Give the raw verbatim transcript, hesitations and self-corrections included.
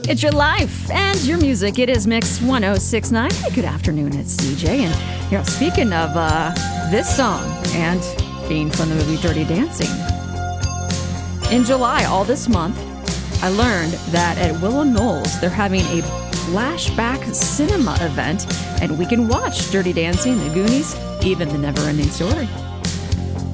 It's your life and your music. It is Mix one oh six point nine. Hey, good afternoon, it's C J. And, you know, speaking of uh, this song and being from the movie Dirty Dancing, in July, all this month, I learned that at Willow Knolls, they're having a flashback cinema event, and we can watch Dirty Dancing, The Goonies, even The Never-Ending Story.